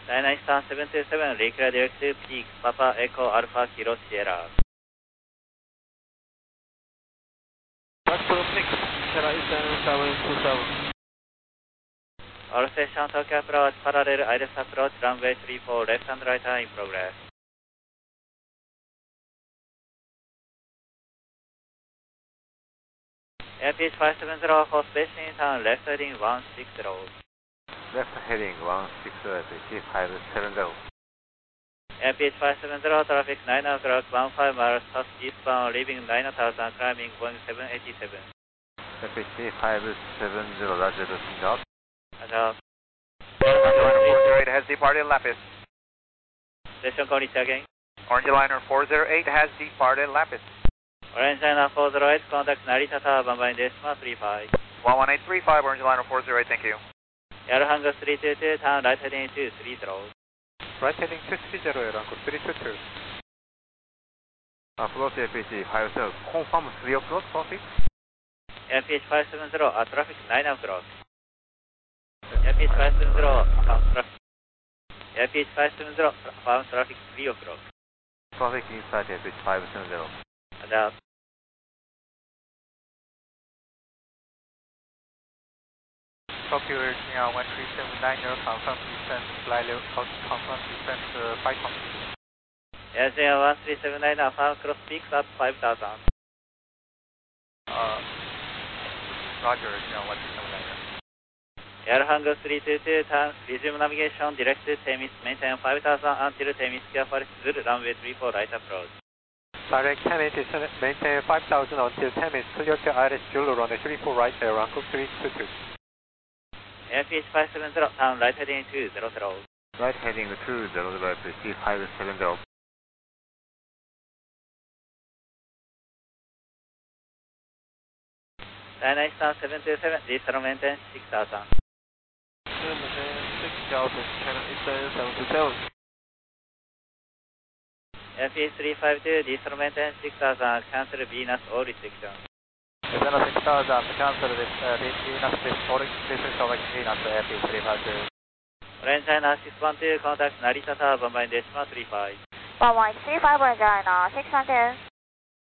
Dynastar 727, reclear directive peak, Papa Echo Alpha Kilo Sierra. Maximum 6, Sierra Eastern 727. All station Tokyo approach, parallel ILS approach, runway 34, left and right are in progress. Airfield 570 for spacing turn, left heading 160. Left heading 160 at C570. Airfield 570, traffic 9 o'clock, 15 miles south eastbound, leaving 9000, climbing Boeing 787. Airfield C570, roger, looking up. Roger. Orange Liner 408 has departed Lapis. Station call again. Orange Liner 408 has departed Lapis. Orange Liner 408, contact Narita Tower, Bombay Decimal 35. 11835, Orange Liner 408, thank you. Air Hangar 322, turn right heading 230. Right heading 230, runway 322. Approach Airfield C570, confirm 3 o'clock traffic. Airfield 570, traffic 9 o'clock. Airfield 570, found traffic. Airfield 570, found traffic 3 o'clock. Traffic inside Airfield 570. Roger. Tokyo Virginia 1379, confirm descent, flight level, confirm descent, flight com. Virginia 1379, found cross peaks at 5000. Roger, Virginia 1379. Air Hangar 322, turn, resume navigation, direct to Temis, maintain 5000 until Temis Sierra Zulu, runway 34, right approach. Direct Temis, maintain 5000 until Temis, clear to Iris Zulu, runway 34 right, runway 322. Airfield 570, turn right heading 200. Right heading 200 at C570. Dynastar 727, diesel maintenance 6000. 6000, China Eastern 727. Airfield 352, diesel maintenance 6000, cancel Venus all restrictions. China 6000, cancel this Venus restriction over Venus, Airfield 352. Orange China 612, contact Narita Tower, Bombay Decimal 35. 135, Orange China 612.